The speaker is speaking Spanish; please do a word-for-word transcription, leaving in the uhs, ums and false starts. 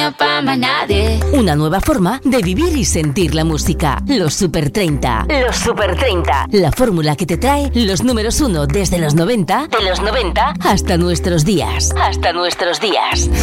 mío pa' más nadie. Una nueva forma de vivir y sentir la música. Los Super treinta. Los Super treinta. La fórmula que te trae los números uno desde los noventa, de los noventa hasta nuestros días. Hasta nuestros días.